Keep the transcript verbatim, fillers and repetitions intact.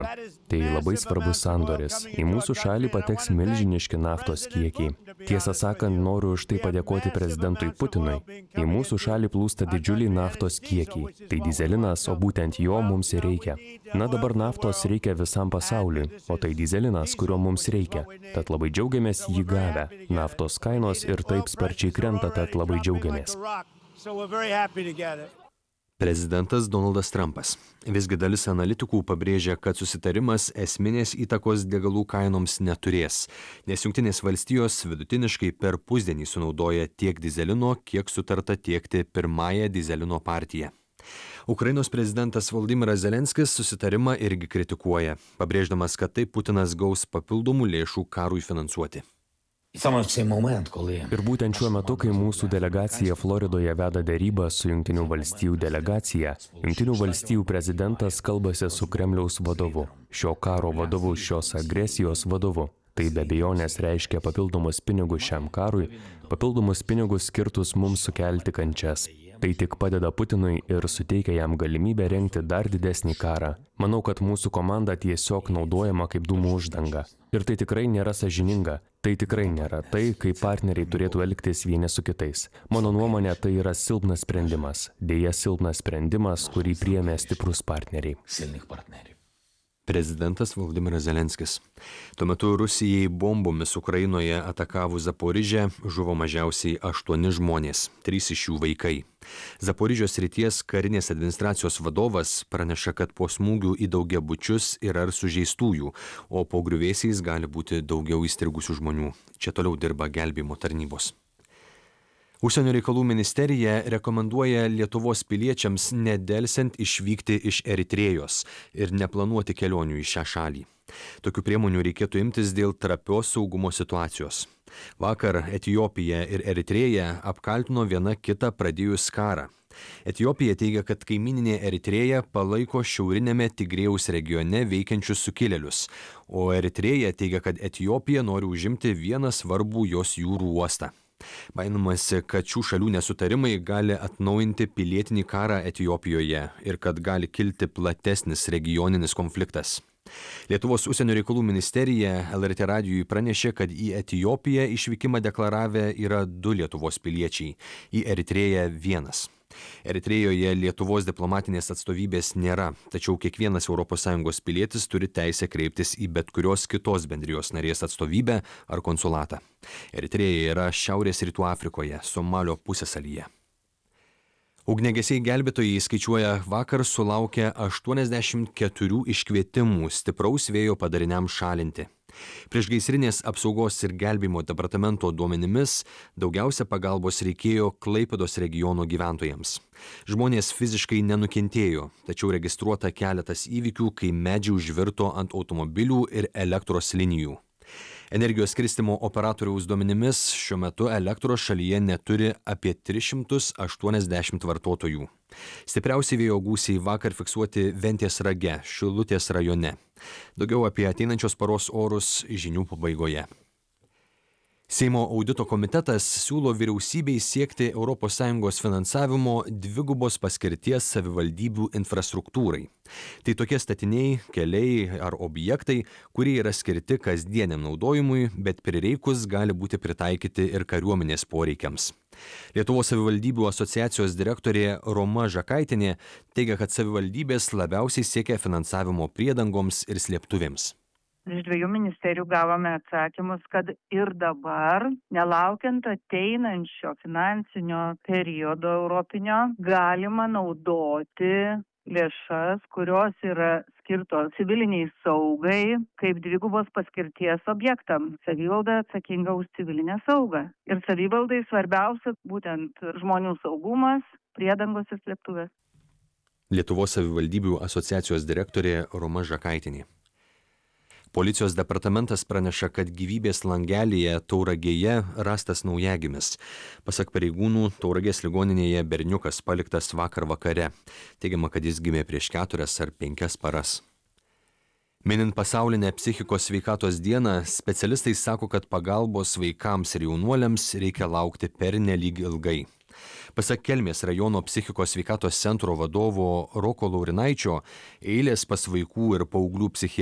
Tai labai svarbus sandoris. Į mūsų šalį pateks milžiniški naftos kiekiai. Tiesą sakant, noriu už tai padėkoti prezidentui Putinui. Į mūsų šalį plūsta didžiuliai naftos kiekiai. Tai dyzelinas, o būtent jo mums ir reikia. Na dabar naftos reikia visam pasauliui, o tai dyzelinas, kurio mums reikia. Tad labai džiaugiamės jį gavę. Naftos kainos ir taip sparčiai krenta, tad labai džiaugiamės. Prezidentas Donaldas Trumpas. Visgi dalis analitikų pabrėžia, kad susitarimas esminės įtakos degalų kainoms neturės, nes Jungtinės valstijos vidutiniškai per pusdienį sunaudoja tiek dyzelino, kiek sutarta tiekti pirmąją dyzelino partiją. Ukrainos prezidentas Volodymyras Zelenskis susitarimą irgi kritikuoja, pabrėždamas, kad taip Putinas gaus papildomų lėšų karui finansuoti. Ir būtent šiuo metu, kai mūsų delegacija Floridoje veda dėrybą su Jungtinių valstijų delegacija, Jungtinių valstijų prezidentas kalbasi su Kremliaus vadovu, šio karo vadovu, šios agresijos vadovu. Tai be abejonės reiškia papildomus pinigus šiam karui, papildomus pinigus skirtus mums sukelti kančias. Tai tik padeda Putinui ir suteikia jam galimybę rengti dar didesnį karą. Manau, kad mūsų komanda tiesiog naudojama kaip dūmų uždanga. Ir tai tikrai nėra sąžininga. Tai tikrai nėra tai, kaip partneriai turėtų elgtis vieni su kitais. Mano nuomonė, tai yra silpnas sprendimas. Deja, silpnas sprendimas, kurį priėmė stiprus partneriai. Prezidentas Volodymyras Zelenskis. Tuo metu Rusijai bombomis Ukrainoje atakavus Zaporižę žuvo mažiausiai aštuoni žmonės, trys iš jų vaikai. Zaporižės srities karinės administracijos vadovas praneša, kad po smūgių į daugiabučius yra ir sužeistųjų, o po griuvėsiais gali būti daugiau įstrigusių žmonių. Čia toliau dirba gelbėjimo tarnybos. Užsienio reikalų ministerija rekomenduoja Lietuvos piliečiams nedelsiant išvykti iš Eritrėjos ir neplanuoti kelionių į šią šalį. Tokių priemonių reikėtų imtis dėl trapios saugumo situacijos. Vakar Etiopija ir Eritrėja apkaltino viena kitą pradėjus karą. Etiopija teigia, kad kaimininė Eritrėja palaiko šiaurinėme Tigrėjaus regione veikiančius sukilėlius, o Eritrėja teigia, kad Etiopija nori užimti vieną svarbų jos jūrų uostą. Baiminamasi, kad šių šalių nesutarimai gali atnaujinti pilietinį karą Etiopijoje ir kad gali kilti platesnis regioninis konfliktas. Lietuvos užsienio reikalų ministerija L R T radijui pranešė, kad į Etiopiją išvykimą deklaravę yra du Lietuvos piliečiai, į Eritrėją vienas. Eritrėjoje Lietuvos diplomatinės atstovybės nėra, tačiau kiekvienas Europos Sąjungos pilietis turi teisę kreiptis į bet kurios kitos bendrijos narės atstovybę ar konsulatą. Eritrėja yra Šiaurės rytų Afrikoje, Somalio pusiasalyje. Ugniagesiai gelbėtojai skaičiuoja vakar sulaukę aštuoniasdešimt keturių iškvietimų stipraus vėjo padariniams šalinti. Priešgaisrinės apsaugos ir gelbėjimo departamento duomenimis daugiausia pagalbos reikėjo Klaipėdos regiono gyventojams. Žmonės fiziškai nenukentėjo, tačiau registruota keletas įvykių, kai medžiai užvirto ant automobilių ir elektros linijų. Energijos skirstymo operatoriaus duomenimis šiuo metu elektros šalyje neturi apie tris šimtus aštuoniasdešimt vartotojų. Stipriausi vėjo gūsiai vakar fiksuoti Ventės rage, Šilutės rajone. Daugiau apie ateinančios paros orus žinių pabaigoje. Seimo audito komitetas siūlo vyriausybei siekti Europos Sąjungos finansavimo dvigubos paskirties savivaldybių infrastruktūrai. Tai tokie statiniai, keliai ar objektai, kurie yra skirti kasdieniam naudojimui, bet prireikus gali būti pritaikyti ir kariuomenės poreikiams. Lietuvos savivaldybių asociacijos direktorė Roma Žakaitinė teigia, kad savivaldybės labiausiai siekia finansavimo priedangoms ir slėptuvėms. Iš dviejų ministerijų gavome atsakymus, kad ir dabar, nelaukiant ateinančio finansinio periodo europinio, galima naudoti lėšas, kurios yra skirtos civiliniai saugai, kaip dvigubos paskirties objektams. Savivalda atsakinga už civilinę saugą. Ir savivaldai svarbiausia būtent žmonių saugumas, priedangos ir slėptuvės. Lietuvos savivaldybių asociacijos direktorė Roma Žakaitinė. Policijos departamentas praneša, kad gyvybės langelyje Tauragėje rastas naujagimis. Pasak pareigūnų, Tauragės ligoninėje berniukas paliktas vakar vakare. Teigiama, kad jis gimė prieš keturias ar penkias paras. Minint pasaulinę psichikos sveikatos dieną, specialistai sako, kad pagalbos vaikams ir jaunuoliams reikia laukti pernelyg ilgai. Pasak Kelmės rajono psichikos sveikatos centro vadovo Roko Laurinaičio, eilės pas vaikų ir paauglių psichiatrų